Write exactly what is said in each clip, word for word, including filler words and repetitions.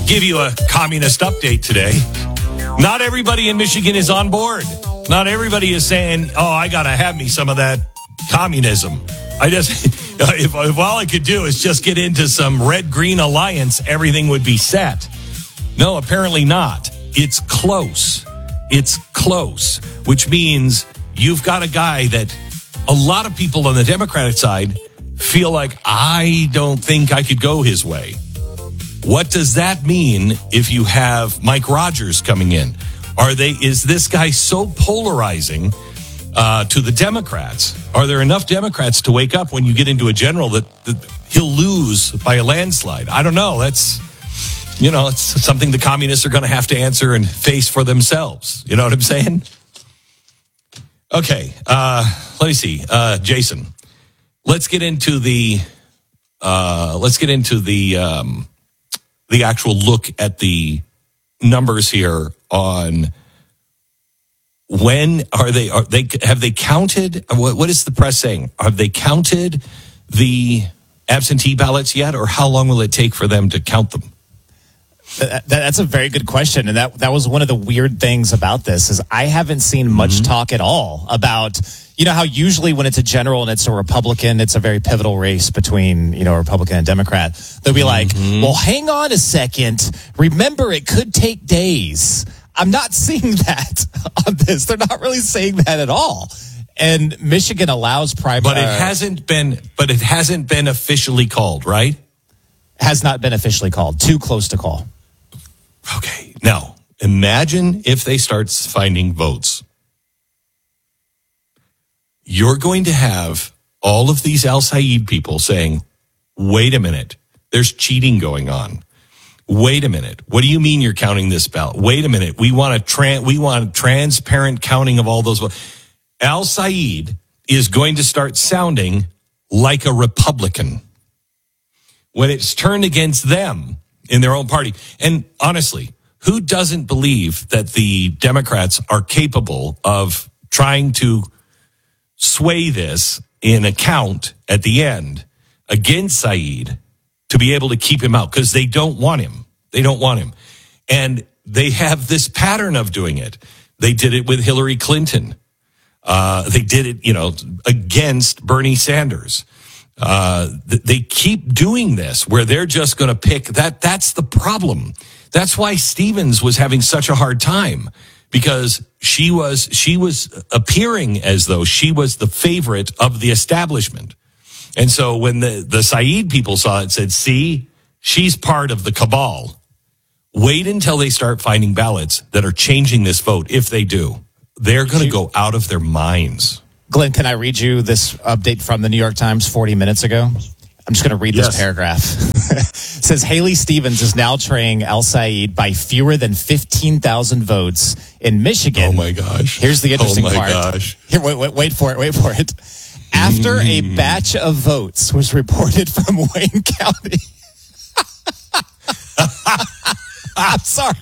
give you a communist update today. Not everybody in Michigan is on board. Not everybody is saying, oh, I got to have me some of that communism. I just, if, if all I could do is just get into some red-green alliance, everything would be set. No, apparently not. It's close. It's close, which means you've got a guy that a lot of people on the Democratic side feel like, I don't think I could go his way. What does that mean if you have Mike Rogers coming in? Are they? Is this guy so polarizing uh, to the Democrats? Are there enough Democrats to wake up when you get into a general that, that he'll lose by a landslide? I don't know. That's, you know, it's something the communists are going to have to answer and face for themselves. You know what I'm saying? Okay, uh, let me see. Uh, Jason, let's get into the, uh, let's get into the, um, the actual look at the numbers here on when are they, are they, have they counted, what, what is the press saying? Have they counted the absentee ballots yet, or how long will it take for them to count them? That, that's a very good question, and that that was one of the weird things about this is I haven't seen much mm-hmm. talk at all about, you know, how usually when it's a general and it's a Republican, it's a very pivotal race between, you know, Republican and Democrat. They'll be like, mm-hmm. well, hang on a second. Remember, it could take days. I'm not seeing that on this. They're not really saying that at all. And Michigan allows primary, but it hasn't been. But it hasn't been officially called, right? Has not been officially called. Too close to call. Okay, now imagine if they start finding votes. You're going to have all of these Al Said people saying, wait a minute, there's cheating going on. Wait a minute, what do you mean you're counting this ballot? Wait a minute, we want a tran- we want a transparent counting of all those votes. Al Said is going to start sounding like a Republican when it's turned against them in their own party. And honestly, who doesn't believe that the Democrats are capable of trying to sway this in a count at the end against Said to be able to keep him out? Because they don't want him. They don't want him. And they have this pattern of doing it. They did it with Hillary Clinton. Uh, they did it, you know, against Bernie Sanders. Uh, they keep doing this where they're just going to pick that. That's the problem. That's why Stevens was having such a hard time, because she was, she was appearing as though she was the favorite of the establishment. And so when the, the Said people saw it, said, see, she's part of the cabal. Wait until they start finding ballots that are changing this vote. If they do, they're going to go out of their minds. Glenn, can I read you this update from the New York Times forty minutes ago? I'm just going to read yes. this paragraph. It says, Haley Stevens is now trailing Al Said by fewer than fifteen thousand votes in Michigan. Oh, my gosh. Here's the interesting oh my part. Gosh. Here, wait, wait, wait for it, wait for it. After mm. a batch of votes was reported from Wayne County. I'm sorry.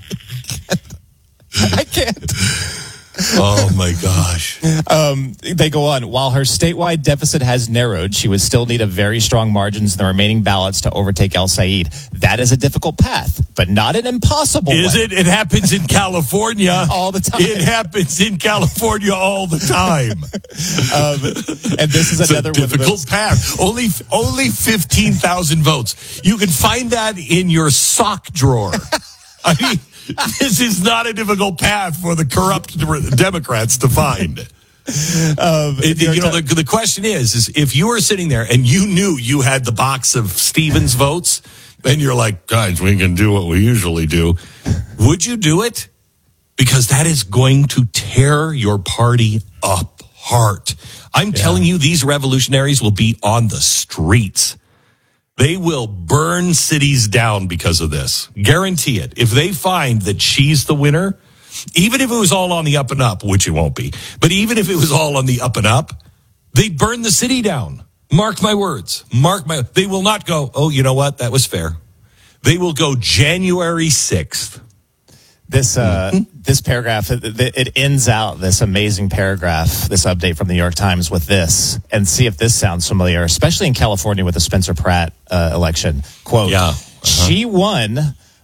I can't. Oh, my gosh. Um, they go on. While her statewide deficit has narrowed, she would still need a very strong margins in the remaining ballots to overtake Al Said. That is a difficult path, but not an impossible Is one. it? It happens in California. All the time. It happens in California all the time. um, and this is it's another a difficult path. Only, only fifteen thousand votes. You can find that in your sock drawer. I mean, this is not a difficult path for the corrupt Democrats to find. Um, it, you know, the, the question is, is if you were sitting there and you knew you had the box of Stevens votes, then you're like, guys, we can do what we usually do. Would you do it? Because that is going to tear your party apart. I'm yeah. telling you, these revolutionaries will be on the streets. They will burn cities down because of this. Guarantee it. If they find that she's the winner, even if it was all on the up and up, which it won't be, but even if it was all on the up and up, they'd burn the city down. Mark my words. Mark my, they will not go, oh, you know what? That was fair. They will go January sixth. This uh, mm-hmm. this paragraph, it, it ends out this amazing paragraph, this update from the New York Times with this, and see if this sounds familiar, especially in California with the Spencer Pratt uh, election. Quote, yeah. uh-huh. She won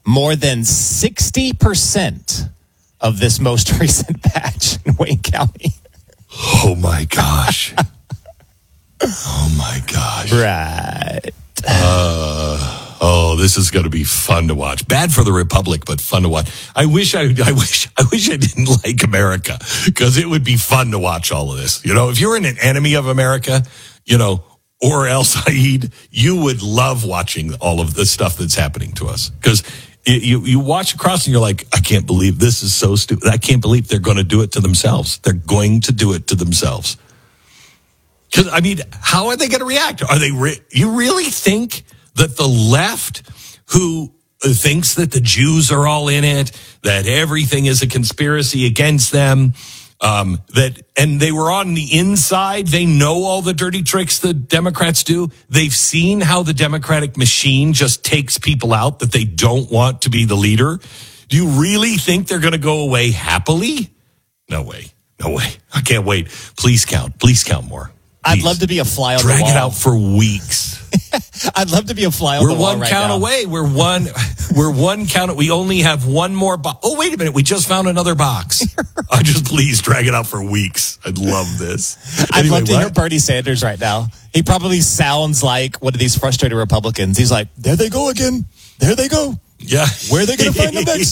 more than sixty percent of this most recent batch in Wayne County. Oh, my gosh. Oh, my gosh. Right. Uh, oh, this is going to be fun to watch. Bad for the Republic, but fun to watch. I wish I, I wish, I wish I didn't like America, because it would be fun to watch all of this. You know, if you're an enemy of America, you know, or El Said, you would love watching all of the stuff that's happening to us, because you you watch across and you're like, I can't believe this is so stupid. I can't believe they're going to do it to themselves. They're going to do it to themselves. Because, I mean, how are they going to react? Are they? Re- you really think that the left, who thinks that the Jews are all in it, that everything is a conspiracy against them, um, that and they were on the inside, they know all the dirty tricks the Democrats do. They've seen how the Democratic machine just takes people out that they don't want to be the leader. Do you really think they're going to go away happily? No way. No way. I can't wait. Please count. Please count more. I'd love to be a fly on Drag the wall. it out for weeks. I'd love to be a fly on we're the wall one right count now. away. We're one. We're one count. We only have one more box. Oh, wait a minute. We just found another box. I just please drag it out for weeks. I'd love this. I'd Anyway, love to what? hear Bernie Sanders right now. He probably sounds like one of these frustrated Republicans. He's like, there they go again. There they go. Yeah. Where are they going to find them next?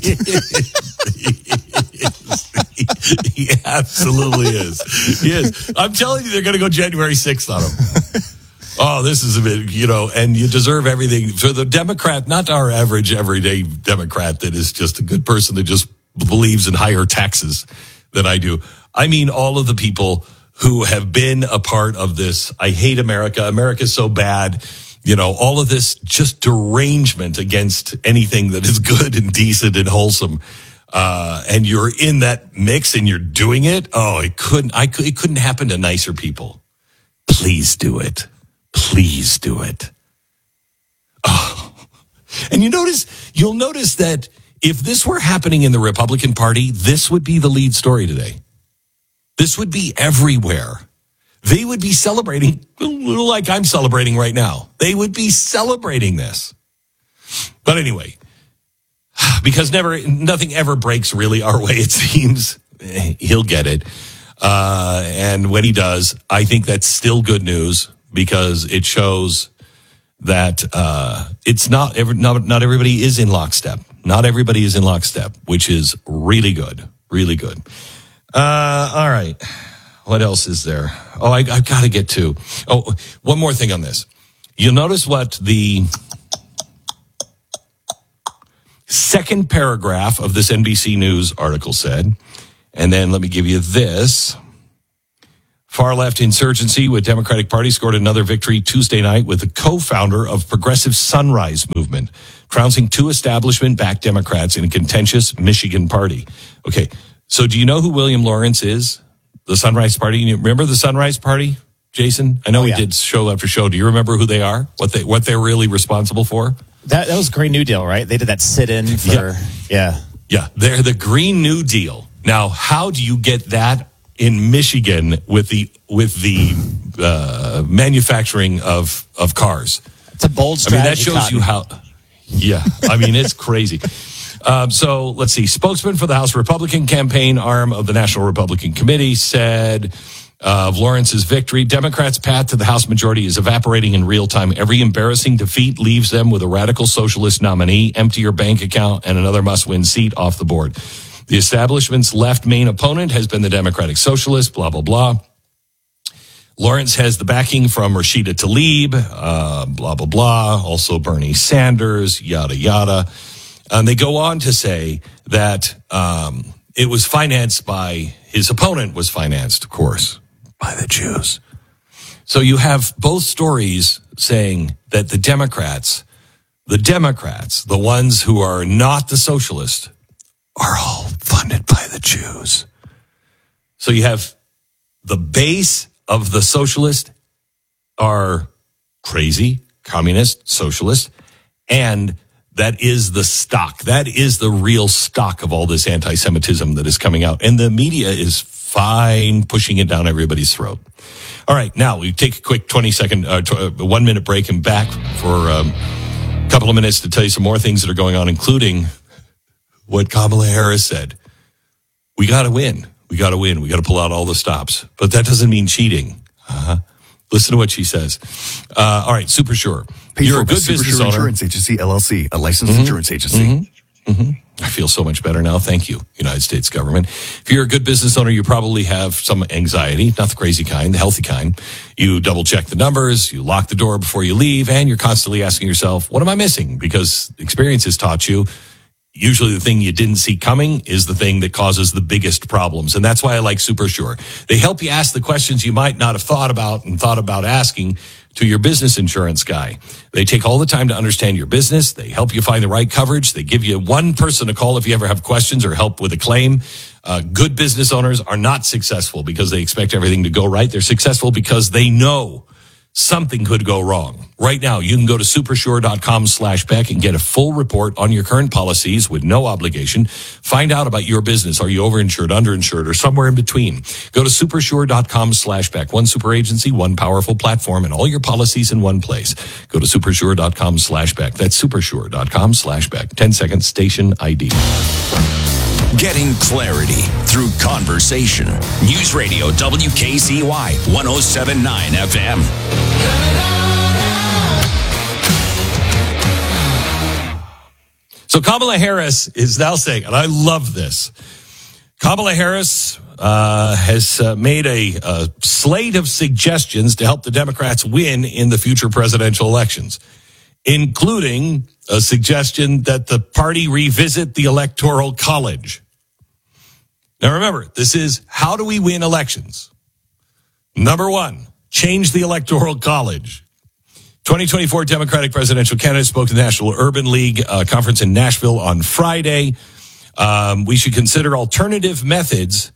He absolutely is. He is. I'm telling you, they're going to go January sixth on him. Oh, this is a bit, you know, and you deserve everything. For the Democrat, not our average everyday Democrat that is just a good person that just believes in higher taxes than I do. I mean, all of the people who have been a part of this. I hate America. America's so bad. You know, all of this just derangement against anything that is good and decent and wholesome. Uh, and you're in that mix and you're doing it. Oh, it couldn't, I could, it couldn't happen to nicer people. Please do it. Please do it. Oh. And you notice, you'll notice that if this were happening in the Republican Party, this would be the lead story today. This would be everywhere. They would be celebrating, a little like I'm celebrating right now. They would be celebrating this. But anyway, because never, nothing ever breaks really our way, it seems. He'll get it. Uh, and when he does, I think that's still good news, because it shows that uh, it's not, every, not not everybody is in lockstep. Not everybody is in lockstep, which is really good, really good. Uh, all right. What else is there? Oh, I, I've got to get to. Oh, one more thing on this. You'll notice what the second paragraph of this N B C News article said. And then let me give you this. Far-left insurgency with Democratic Party scored another victory Tuesday night with the co-founder of Progressive Sunrise Movement, trouncing two establishment-backed Democrats in a contentious Michigan party. Okay, so do you know who William Lawrence is? The Sunrise Party? You remember the Sunrise Party, Jason? I know Oh, we yeah. did show after show. Do you remember who they are? What they what they're really responsible for? That, that was Green New Deal, right? They did that sit-in for, Yeah. yeah. Yeah, they're the Green New Deal. Now, how do you get that in Michigan with the with the uh, manufacturing of of cars? It's a bold I mean, strategy. that shows Cotton. you how. Yeah, I mean, it's crazy. Um, so let's see. Spokesman for the House Republican campaign arm of the National Republican Committee said uh, of Lawrence's victory, Democrats' path to the House majority is evaporating in real time. Every embarrassing defeat leaves them with a radical socialist nominee, empty your bank account, and another must-win seat off the board. The establishment's left main opponent has been the Democratic Socialist, blah, blah, blah. Lawrence has the backing from Rashida Tlaib, uh, blah, blah, blah. Also Bernie Sanders, yada, yada. And they go on to say that um, it was financed by, his opponent was financed, of course, by the Jews. So you have both stories saying that the Democrats, the Democrats, the ones who are not the socialists, are all funded by the Jews. So you have the base of the socialist are crazy, communist, socialist, and that is the stock. That is the real stock of all this anti-Semitism that is coming out. And the media is fine pushing it down everybody's throat. All right, now we take a quick twenty second, uh, tw- one minute break and back for um, a couple couple of minutes to tell you some more things that are going on, including what Kamala Harris said. We got to win. We got to win. We got to pull out all the stops. But that doesn't mean cheating. Uh-huh. Listen to what she says. Uh, all right, Super Sure. Paid You're for a by good Super business Sure owner. Insurance Agency, L L C, a licensed Mm-hmm. insurance agency. Mm-hmm. Mm-hmm. I feel so much better now. Thank you, United States government. If you're a good business owner, you probably have some anxiety, not the crazy kind, the healthy kind. You double check the numbers, you lock the door before you leave, and you're constantly asking yourself, what am I missing? Because experience has taught you usually the thing you didn't see coming is the thing that causes the biggest problems. And that's why I like Super Sure. They help you ask the questions you might not have thought about and thought about asking to your business insurance guy. They take all the time to understand your business. They help you find the right coverage. They give you one person to call if you ever have questions or help with a claim. Uh, good business owners are not successful because they expect everything to go right. They're successful because they know something could go wrong. Right now, you can go to supersure.com slash Beck and get a full report on your current policies with no obligation. Find out about your business. Are you overinsured, underinsured, or somewhere in between? Go to supersure.com slash Beck. One super agency, one powerful platform, and all your policies in one place. Go to supersure.com slash Beck. That's supersure.com slash Beck. ten seconds, station I D. Getting clarity through conversation. News Radio W K Z Y one oh seven point nine F M. So Kamala Harris is now saying, and I love this, Kamala Harris uh, has uh, made a, a slate of suggestions to help the Democrats win in the future presidential elections, including a suggestion that the party revisit the Electoral College. Now remember, this is how do we win elections? Number one, change the Electoral College. twenty twenty-four Democratic presidential candidate spoke to the National Urban League uh, conference in Nashville on Friday. Um, we should consider alternative methods.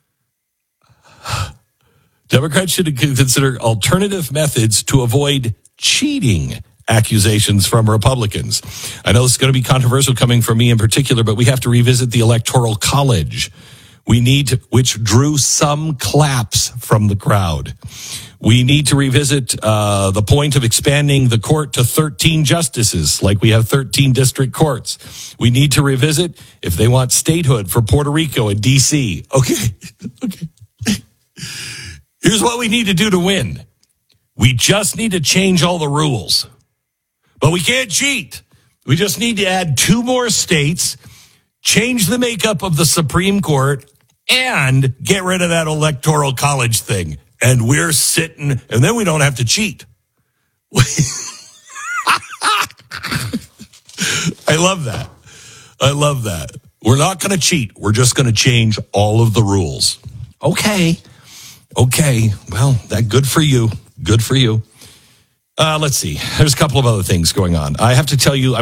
Democrats should consider alternative methods to avoid cheating accusations from Republicans. I know this is going to be controversial coming from me in particular, but we have to revisit the Electoral College. We need to, which drew some claps from the crowd. We need to revisit uh, the point of expanding the court to thirteen justices, like we have thirteen district courts. We need to revisit if they want statehood for Puerto Rico and D C. Okay, okay. Here's what we need to do to win. We just need to change all the rules. But we can't cheat. We just need to add two more states, change the makeup of the Supreme Court, and get rid of that Electoral College thing. And we're sitting, and then we don't have to cheat. I love that. I love that. We're not going to cheat. We're just going to change all of the rules. Okay. Okay. Well, that good for you. Good for you. Uh, let's see. There's a couple of other things going on. I have to tell you,